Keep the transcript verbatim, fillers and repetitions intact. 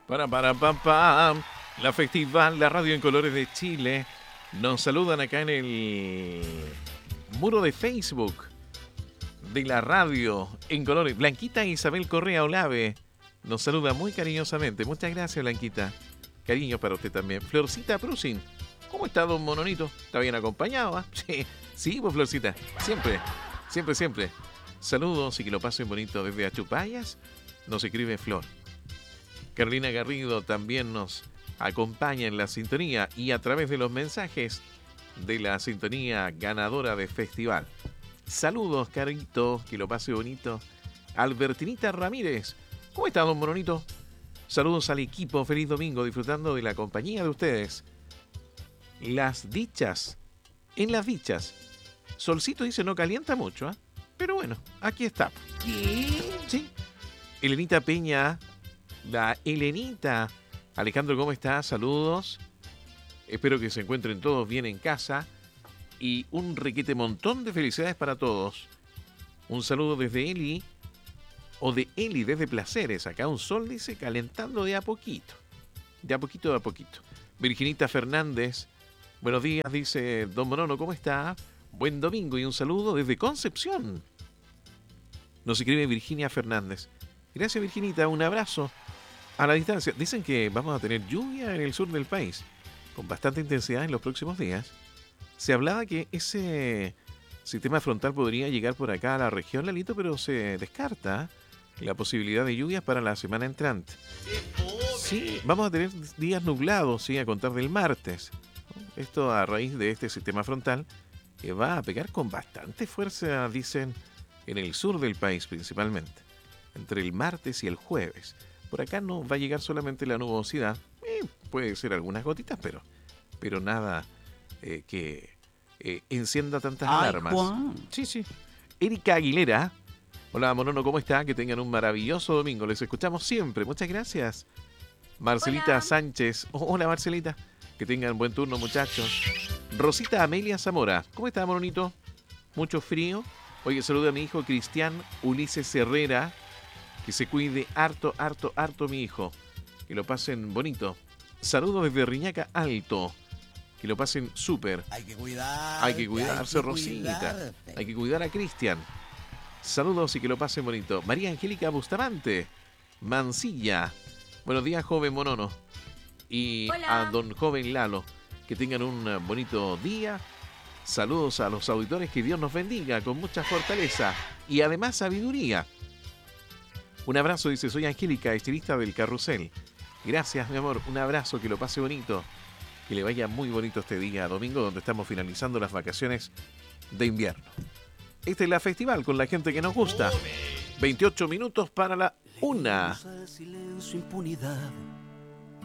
Para, para, pam, pam. La Festival, la radio en colores de Chile. Nos saludan acá en el muro de Facebook de la radio en colores. Blanquita Isabel Correa Olave nos saluda muy cariñosamente. Muchas gracias, Blanquita. Cariño para usted también. Florcita Prusin. ¿Cómo está, don Mononito? ¿Está bien acompañado? ¿Eh? Sí, sí, pues, Florcita. Siempre, siempre, siempre. Saludos y que lo pasen bonito desde Achupayas. Nos escribe Flor. Carolina Garrido también nos acompaña en la sintonía y a través de los mensajes de la sintonía ganadora de festival. Saludos, Carito, que lo pase bonito. Albertinita Ramírez. ¿Cómo está, don Mononito? Saludos al equipo. Feliz domingo, disfrutando de la compañía de ustedes. Las dichas. En las dichas. Solcito dice no calienta mucho, ¿eh? Pero bueno, aquí está. ¿Qué? Sí. Elenita Peña. La Elenita. Alejandro, ¿cómo estás? Saludos. Espero que se encuentren todos bien en casa. Y un requete montón de felicidades para todos. Un saludo desde Eli. O de Eli, desde Placeres. Acá un sol, dice, calentando de a poquito. De a poquito, de a poquito. Virginita Fernández. Buenos días, dice don Monono, ¿cómo está? Buen domingo y un saludo desde Concepción. Nos escribe Virginia Fernández. Gracias, Virginita, un abrazo. A la distancia, dicen que vamos a tener lluvia en el sur del país, con bastante intensidad en los próximos días. Se hablaba que ese sistema frontal podría llegar por acá a la región, Lalito, pero se descarta la posibilidad de lluvias para la semana entrante. Sí, vamos a tener días nublados, sí, a contar del martes. Esto a raíz de este sistema frontal que va a pegar con bastante fuerza, dicen, en el sur del país principalmente, entre el martes y el jueves. Por acá no va a llegar solamente la nubosidad, eh, puede ser algunas gotitas, pero, pero nada eh, que eh, encienda tantas Ay, alarmas. Juan. Sí, sí. Erika Aguilera. Hola, Monono, ¿cómo está? Que tengan un maravilloso domingo. Les escuchamos siempre. Muchas gracias. Marcelita Hola. Sánchez. Oh, hola, Marcelita. Que tengan buen turno, muchachos. Rosita Amelia Zamora. ¿Cómo está, Mononito? ¿Mucho frío? Oye, saluda a mi hijo Cristian Ulises Herrera. Que se cuide harto, harto, harto mi hijo. Que lo pasen bonito. Saludos desde Riñaca Alto. Que lo pasen súper. Hay que cuidar. Hay que cuidarse, hay que Rosita. cuidarse. Hay que cuidar a Cristian. Saludos y que lo pasen bonito. María Angélica Bustamante. Mancilla. Buenos días, joven Monono. Y Hola. a don joven Lalo. Que tengan un bonito día. Saludos a los auditores. Que Dios nos bendiga con mucha fortaleza. Y además sabiduría. Un abrazo, dice, soy Angélica, estilista del Carrusel. Gracias, mi amor. Un abrazo, que lo pase bonito. Que le vaya muy bonito este día domingo, donde estamos finalizando las vacaciones de invierno. Esta es la festival con la gente que nos gusta. veintiocho minutos para la una. Silencio, impunidad.